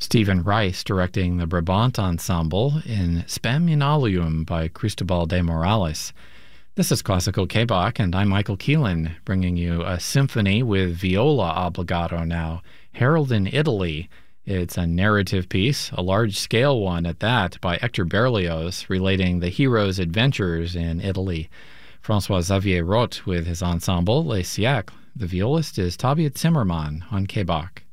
Stephen Rice directing the Brabant Ensemble in Spem in Alium by Cristobal de Morales. This is Classical K-Bach, and I'm Michael Keelan, bringing you a symphony with viola obbligato now, Harold in Italy. It's a narrative piece, a large-scale one at that, by Hector Berlioz, relating the hero's adventures in Italy. François-Xavier Roth with his ensemble, Les Siècles. The violist is Tabia Zimmermann on K-Bach.